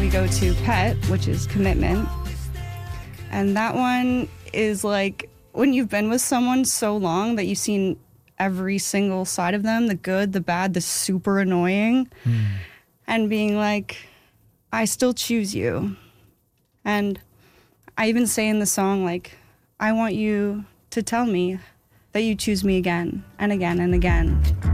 we go to Pet, which is commitment. And that one is like when you've been with someone so long that you've seen every single side of them, the good, the bad, the super annoying, and being like, I still choose you. And I even say in the song, like, I want you to tell me that you choose me again and again and again.